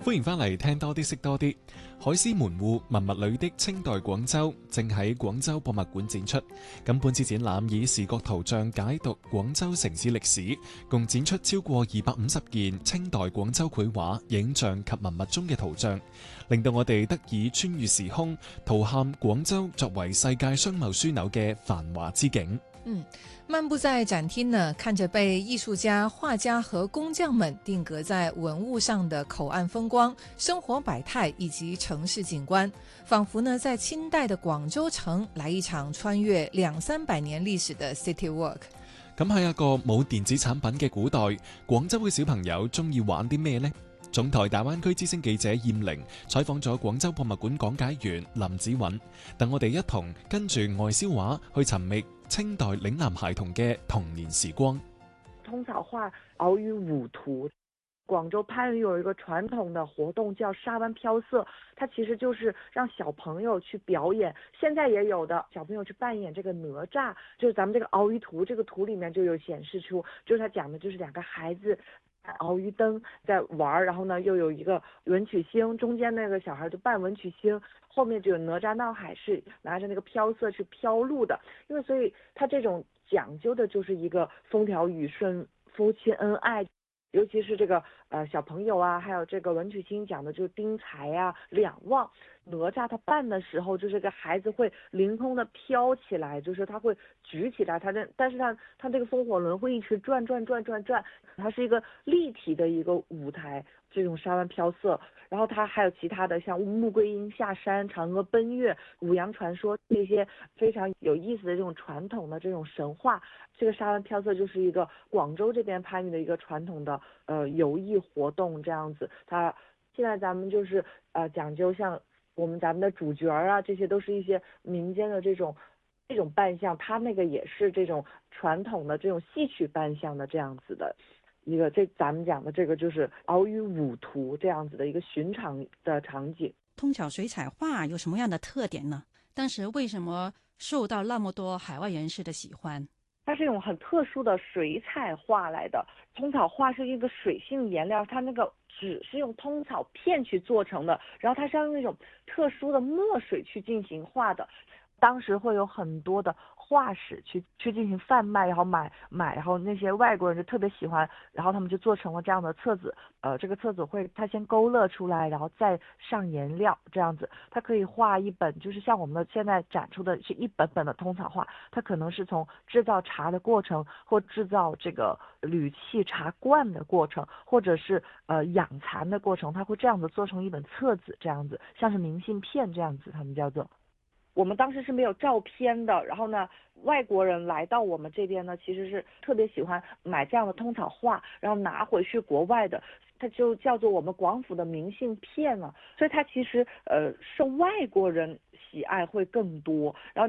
歡迎翻嚟聽多啲識多啲。海獅門戶文物裏的清代廣州正喺廣州博物館展出。咁本次展覽以視覺圖像解讀廣州城市歷史，共展出超過250件清代廣州繪畫、影像及文物中嘅圖像，令到我哋得以穿越時空，圖瞰廣州作為世界商貿樞紐嘅繁華之景。 漫步在展廳呢，看着被藝術家、畫家和工匠們定格在文物上的口岸風光、生活百態以及城市景觀，仿佛呢在清代的廣州城來一場穿越200-300年歷史的 City Walk。 咁喺一個冇電子產品嘅古代，廣州嘅小朋友中意玩啲咩呢？總台大灣區之聲記者燕玲採訪咗廣州博物館講解員林子韻，等我哋一同跟住外銷畫去尋覓清代嶺南孩童嘅童年時光。 通草畫鰲魚舞圖，廣州番禺有一個傳統的活動叫沙灣飄色，它其實就是讓小朋友去表演，現在也有的小朋友去扮演這個哪吒，就是咱們這個鰲魚圖，這個圖裏面就有顯示出，就是他講的就是兩個孩子鰲魚燈在玩，然後呢又有一個文曲星，中間那個小孩就扮文曲星，後面就有哪吒鬧海是拿着那個飄色去飄路的，因為所以他這種講究的就是一個風調雨順、夫妻恩愛，尤其是這個小朋友啊，還有這個文曲星講的就是丁財啊、兩旺。哪吒他扮的時候，就是這個孩子會凌空的飄起來，就是他會舉起來，但是他這個風火輪會一直轉，它是一個立體的一個舞台，這種沙灣飄色。然後它還有其他的，像穆桂英下山、嫦娥奔月、五羊傳說這些非常有意思的這種傳統的這種神話。這個沙灣飄色就是一個廣州這邊番禺的一個傳統的遊藝活動，這樣子。它現在咱們就是講究像咱們的主角啊，這些都是一些民間的這種扮相，它那個也是這種傳統的這種戲曲扮相的這樣子的一個，這咱們講的這個就是鰲魚舞圖這樣子的一個尋常的場景。 通巧水彩畫有什麼樣的特點呢？當時為什麼受到那麼多海外人士的喜歡？ 它是一種很特殊的水彩畫來的，通草畫是一個水性顏料，它那個紙是用通草片去做成的，然後它是要用那種特殊的墨水去進行畫的。當時會有很多的畫室去進行販賣，然後買，然後那些外國人就特別喜歡，然後他們就做成了這樣的冊子。這個冊子會它先勾勒出來，然後再上顏料，這樣子它可以畫一本，就是像我們的現在展出的是一本本的通草畫，它可能是從製造茶的過程，或製造這個鋁器茶罐的過程，或者是養蠶的過程，它會這樣子做成一本冊子，這樣子像是明信片這樣子，他們叫做。我們當時是沒有照片的，然後呢，外國人來到我們這邊呢，其實是特別喜歡買這樣的通草畫，然後拿回去國外的，它就叫做我們廣府的明信片了。所以它其實受外國人喜愛會更多，然後